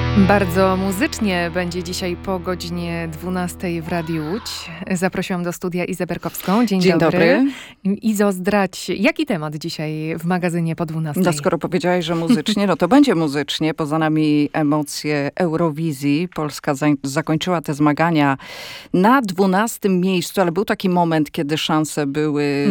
Bardzo muzycznie będzie dzisiaj po godzinie 12 w Radiu Łódź. Zaprosiłam do studia Izę Berkowską. Dzień dobry. Izo, zdradź, jaki temat dzisiaj w magazynie po 12? No skoro powiedziałaś, że muzycznie, no to będzie muzycznie. Poza nami emocje Eurowizji. Polska zakończyła te zmagania na 12 miejscu, ale był taki moment, kiedy szanse były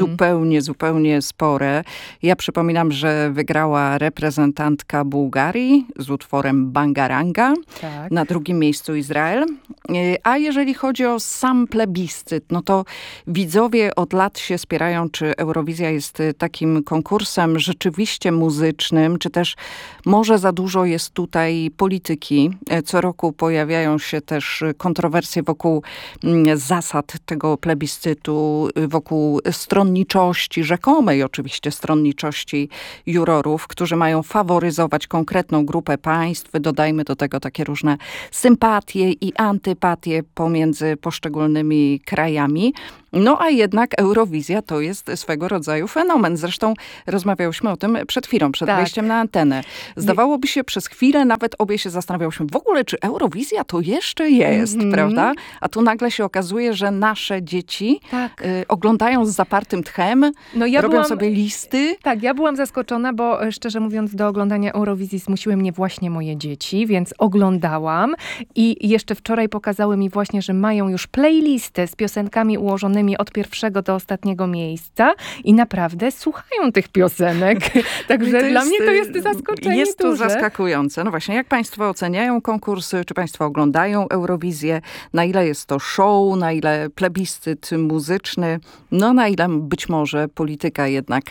zupełnie spore. Ja przypominam, że wygrała reprezentantka Bułgarii z utworem Bangaranga. Tak. Na drugim miejscu Izrael. A jeżeli chodzi o sam plebiscyt, no to widzowie od lat się spierają, czy Eurowizja jest takim konkursem rzeczywiście muzycznym, czy też może za dużo jest tutaj polityki. Co roku pojawiają się też kontrowersje wokół zasad tego plebiscytu, wokół stronniczości, rzekomej oczywiście stronniczości jurorów, którzy mają faworyzować konkretną grupę państw. Dodajmy do tego takie różne sympatie i antypatie pomiędzy poszczególnymi krajami. No a jednak Eurowizja to jest swego rodzaju fenomen. Zresztą rozmawiałyśmy o tym przed chwilą, przed wejściem na antenę. Zdawałoby się przez chwilę, nawet obie się zastanawiałyśmy, w ogóle czy Eurowizja to jeszcze jest, prawda? A tu nagle się okazuje, że nasze dzieci oglądają z zapartym tchem, robią sobie listy. Tak, ja byłam zaskoczona, bo szczerze mówiąc do oglądania Eurowizji zmusiły mnie właśnie moje dzieci, więc oglądałam i jeszcze wczoraj pokazały mi właśnie, że mają już playlistę z piosenkami ułożonymi od pierwszego do ostatniego miejsca i naprawdę słuchają tych piosenek. Także dla mnie to jest zaskoczenie Jest to duże. zaskakujące. No właśnie, jak państwo oceniają konkursy? Czy państwo oglądają Eurowizję? Na ile jest to show? Na ile plebiscyt muzyczny? No na ile być może polityka jednak.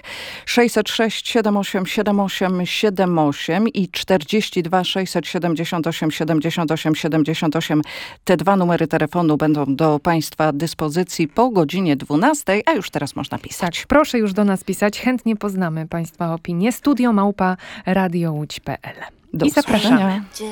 606 78 78 78 i 42 678 78 78. Te dwa numery telefonu będą do państwa dyspozycji po godzinie 12, a już teraz można pisać. Tak, proszę już do nas pisać. Chętnie poznamy państwa opinię. Studio@radiołódź.pl. I zapraszamy.